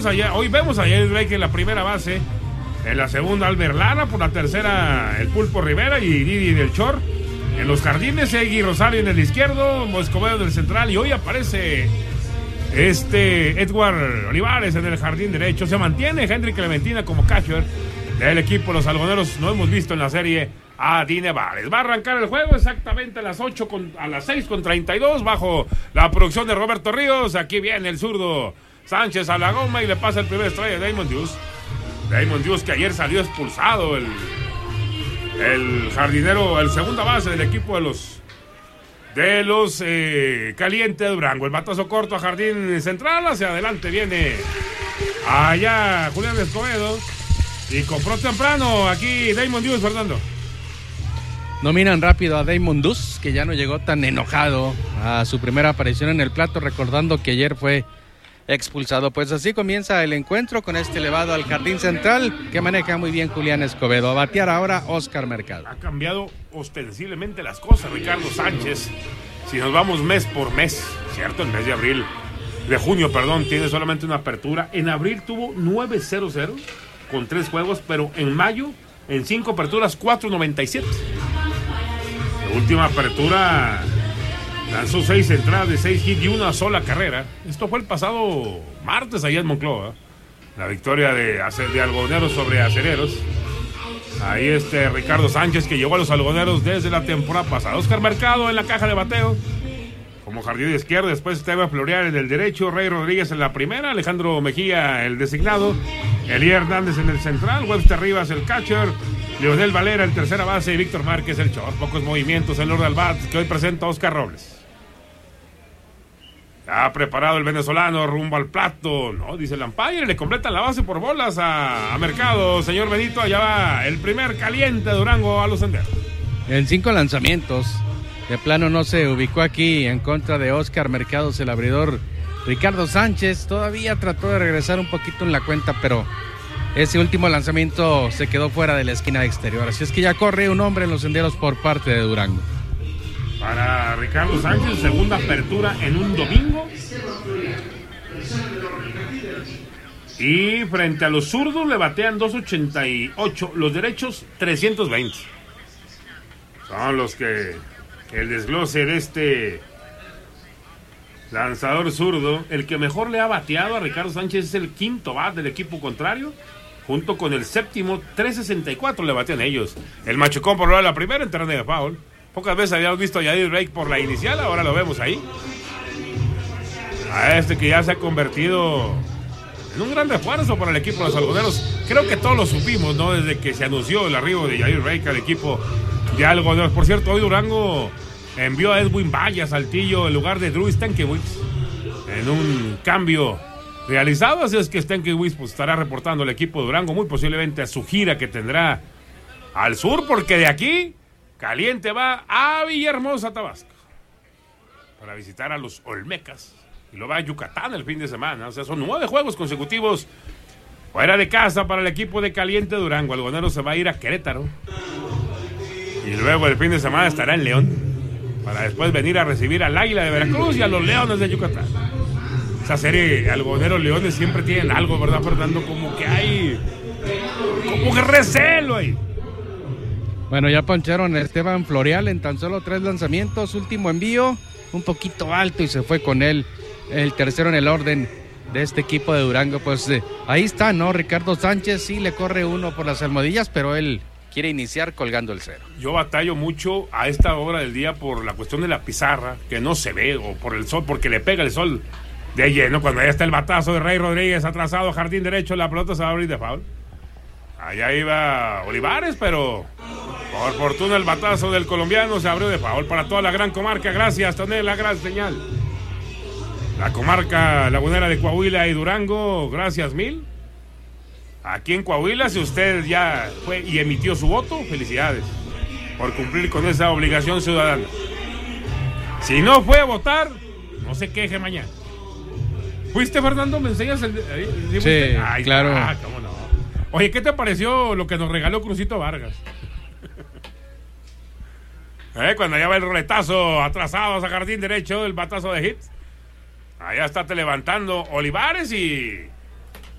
Hoy vemos a Jair Drake en la primera base, en la segunda Albert Lara, por la tercera el Pulpo Rivera y Didi del Chor. En los jardines Egui Rosario en el izquierdo, Escobedo del central, y hoy aparece Edward Olivares en el jardín derecho. Se mantiene Henry Clementina como catcher del equipo. Los algodoneros no hemos visto en la serie a Dine Vares. Va a arrancar el juego exactamente a las 6:32 bajo la producción de Roberto Ríos. Aquí viene el zurdo Sánchez a la goma y le pasa el primer strike a Damon Deuce. Damon Deuce, que ayer salió expulsado, el jardinero, el segunda base del equipo de los Caliente de Durango. El batazo corto a jardín central, hacia adelante viene allá Julián Escobedo y compró temprano aquí Damon Deuce. Fernando, nominan rápido a Damon Deuce, que ya no llegó tan enojado a su primera aparición en el plato, recordando que ayer fue expulsado. Pues así comienza el encuentro con este elevado al jardín central que maneja muy bien Julián Escobedo. A batear ahora Oscar Mercado. Ha cambiado ostensiblemente las cosas Ricardo Sánchez. Si nos vamos mes por mes, ¿cierto? El mes de junio, tiene solamente una apertura. En abril tuvo 9-0-0 con 3 juegos, pero en mayo, en 5 aperturas, 4.97. La última apertura lanzó 6 entradas de 6 hits y una sola carrera. Esto fue el pasado martes allá en Monclova. La victoria de algodoneros sobre acereros. Ahí Ricardo Sánchez, que llegó a los algodoneros desde la temporada pasada. Oscar Mercado en la caja de bateo como jardín izquierdo. Después Esteban Florial en el derecho. Rey Rodríguez en la primera. Alejandro Mejía el designado. Elí Hernández en el central. Webster Rivas el catcher. Leonel Valera en tercera base y Víctor Márquez el short. Pocos movimientos en el orden al bat que hoy presenta Oscar Robles. Ha preparado el venezolano rumbo al plato, ¿no? Dice el umpire, le completan la base por bolas a Mercado. Señor Benito, allá va el primer Caliente de Durango a los senderos. En 5 lanzamientos, de plano no se ubicó aquí en contra de Oscar Mercado, el abridor Ricardo Sánchez. Todavía trató de regresar un poquito en la cuenta, pero ese último lanzamiento se quedó fuera de la esquina exterior. Así es que ya corre un hombre en los senderos por parte de Durango. Para Ricardo Sánchez, segunda apertura en un domingo. Y frente a los zurdos le batean 288, los derechos 320. Son los que el desglose de lanzador zurdo. El que mejor le ha bateado a Ricardo Sánchez es el quinto bat del equipo contrario, junto con el séptimo, 364 le batean ellos. El Machucón por la primera en terreno de foul. Pocas veces habíamos visto a Jair Drake por la inicial, ahora lo vemos ahí. A que ya se ha convertido en un gran refuerzo para el equipo de los algodoneros. Creo que todos lo supimos, ¿no? Desde que se anunció el arribo de Jair Drake al equipo de algodoneros. Por cierto, hoy Durango envió a Edwin Valle a Saltillo en lugar de Drew Stankiewicz en un cambio realizado. Así es que Stankiewicz estará reportando el equipo de Durango muy posiblemente a su gira que tendrá al sur, porque de aquí Caliente va a Villahermosa, Tabasco, para visitar a los Olmecas. Y lo va a Yucatán el fin de semana. O sea, son 9 juegos consecutivos fuera de casa para el equipo de Caliente Durango. Algonero se va a ir a Querétaro. Y luego el fin de semana estará en León, para después venir a recibir al Águila de Veracruz y a los Leones de Yucatán. Esa serie Algodoneros-Leones siempre tienen algo, ¿verdad, Fernando? Como que recelo ahí. Bueno, ya poncharon a Esteban Florial en tan solo 3 lanzamientos. Último envío, un poquito alto y se fue con él. El tercero en el orden de este equipo de Durango. Pues ahí está, ¿no? Ricardo Sánchez sí le corre uno por las almohadillas, pero él quiere iniciar colgando el cero. Yo batallo mucho a esta hora del día por la cuestión de la pizarra, que no se ve, o por el sol, porque le pega el sol de lleno. Cuando ya está el batazo de Rey Rodríguez atrasado, jardín derecho, la pelota se va a abrir de foul. Allá iba Olivares, pero por fortuna el batazo del colombiano se abrió de foul para toda la gran comarca. Gracias, Tonel, la gran señal. La comarca lagunera de Coahuila y Durango, gracias mil. Aquí en Coahuila, si usted ya fue y emitió su voto, felicidades por cumplir con esa obligación ciudadana. Si no fue a votar, no se queje mañana. ¿Fuiste, Fernando? ¿Me enseñas el...? Sí, ay, claro. ¿Cómo no? Oye, ¿qué te pareció lo que nos regaló Crucito Vargas? Cuando allá va el roletazo atrasado a jardín derecho, el batazo de hits. Allá está te levantando Olivares y